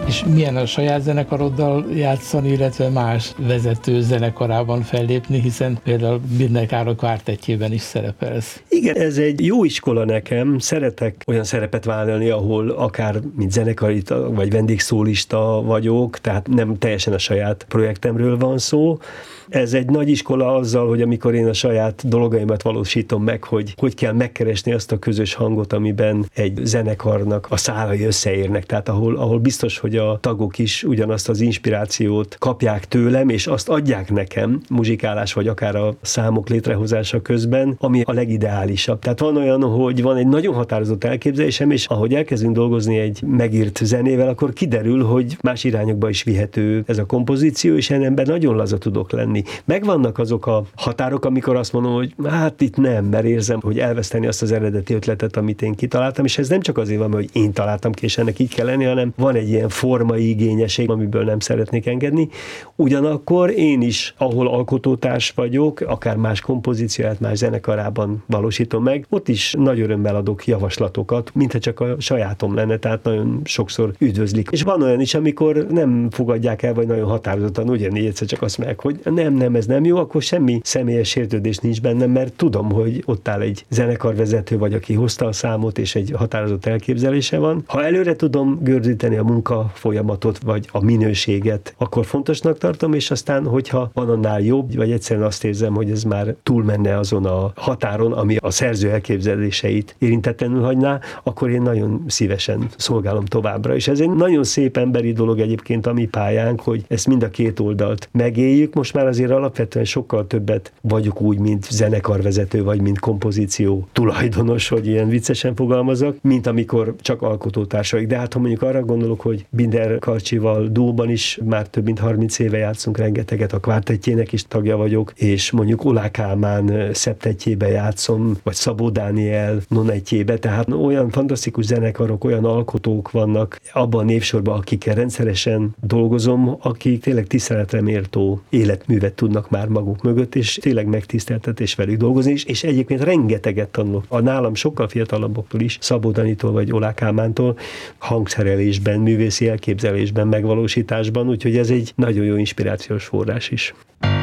És milyen a saját zenekaroddal játszani, illetve más vezető zenekarában fellépni, hiszen például Binder Károly kvártettjében is szerepelsz. Igen, ez egy jó iskola nekem. Szeretek olyan szerepet vállalni, ahol akár mint zenekarista vagy vendégszólista vagyok, tehát nem teljesen a saját projektemről van szó. Ez egy nagy iskola azzal, hogy amikor én a saját dolgaimat valósítom meg, hogy kell megkeresni azt a közös hangot, amiben egy zenekarnak a szálai összeérnek. Tehát ahol biztos, hogy a tagok is ugyanazt az inspirációt kapják tőlem, és azt adják nekem muzsikálás, vagy akár a számok létrehozása közben, ami a legideálisabb. Tehát van olyan, hogy van egy nagyon határozott elképzelésem, és ahogy elkezdünk dolgozni egy megírt zenével, akkor kiderül, hogy más irányokba is vihető ez a kompozíció, és ennek nagyon laza tudok lenni. Megvannak azok a határok, amikor azt mondom, hogy hát itt nem, mert érzem, hogy elveszteni azt az eredeti ötletet, amit én kitaláltam, és ez nem csak azért van, hogy én találtam ki, és ennek így kell lenni, hanem van egy ilyen formai igényesség, amiből nem szeretnék engedni. Ugyanakkor én is, ahol alkotótárs vagyok, akár más kompozícióját más zenekarában valósítom meg, ott is nagy örömmel adok javaslatokat, mintha csak a sajátom lenne, tehát nagyon sokszor üdvözlik. És van olyan is, amikor nem fogadják el, vagy nagyon határozottan ugyanígy egyszer csak azt mondják, hogy nem, ez nem jó, akkor semmi személyes sértődés nincs bennem, mert tudom, hogy ott áll egy zenekarvezető, vagy aki hozta a számot, és egy határozott elképzelése van. Ha előre tudom gördíteni a munka folyamatot, vagy a minőséget, akkor fontosnak tartom, és aztán, hogyha van annál jobb, vagy egyszerűen azt érzem, hogy ez már túlmenne azon a határon, ami a szerző elképzeléseit érintetlenül hagyná, akkor én nagyon szívesen szolgálom továbbra. És ez egy nagyon szép emberi dolog egyébként a mi pályánk, hogy ezt mind a két oldalt megéljük. Most már azért alapvetően sokkal többet vagyok úgy, mint zenekarvezető, vagy mint kompozíció tulajdonos, hogy ilyen viccesen fogalmazok, mint amikor csak alkotótársaik. De hát ha mondjuk arra gondolok, hogy Binder Karcsival duóban is már több mint 30 éve játszunk rengeteget, a kvártettjének is tagja vagyok, és mondjuk Oláh Kálmán szeptettjébe játszom, vagy Szabó Dániel nonettjébe, tehát olyan fantasztikus zenekarok, olyan alkotók vannak abban a névsorban, akikkel rendszeresen dolgozom, akik tényleg tiszteletre méltó életművet tudnak már maguk mögött, és tényleg megtiszteltetés velük dolgozni is, és egyébként rengeteget tanulok. A nálam sokkal fiatalabboktól is, Szabó Danitól vagy Oláh Kálmántól, hangszerelésben, művészi elképzelésben, megvalósításban, úgyhogy ez egy nagyon jó inspirációs forrás is.